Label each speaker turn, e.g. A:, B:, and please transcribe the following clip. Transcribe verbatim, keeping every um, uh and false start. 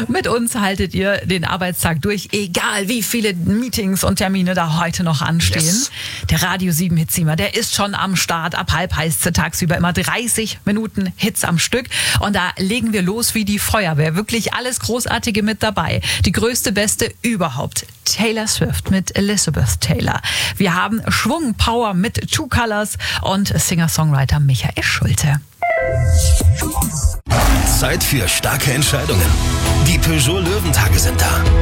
A: Mit uns haltet ihr den Arbeitstag durch, egal wie viele Meetings und Termine da heute noch anstehen.
B: Yes.
A: Der Radio sieben Hitzima, der ist schon am Start. Ab halb heißt es tagsüber immer dreißig Minuten Hits am Stück. Und da legen wir los wie die Feuerwehr. Wirklich alles Großartige mit dabei. Die größte, beste überhaupt. Taylor Swift mit Elizabeth Taylor. Wir haben Schwung, Power mit Two Colors und Singer-Songwriter Michael Schulte.
B: Zeit für starke Entscheidungen. Die Peugeot Löwentage sind da.